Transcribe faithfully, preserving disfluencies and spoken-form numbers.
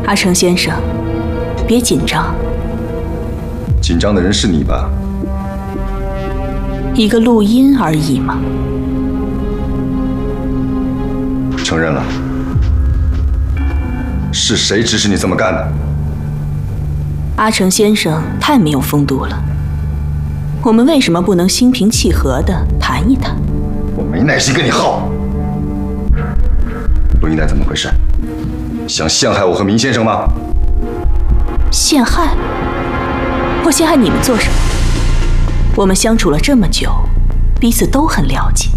阿成先生，别紧张。 紧张的人是你吧？ 一个录音而已嘛。 承认了，是谁指使你这么干的？ 阿成先生太没有风度了。我们为什么不能心平气和地谈一谈？ 我没耐心跟你耗。录音带怎么回事？想陷害我和明先生吗？ 陷害？我陷害你们做什么？我们相处了这么久，彼此都很了解。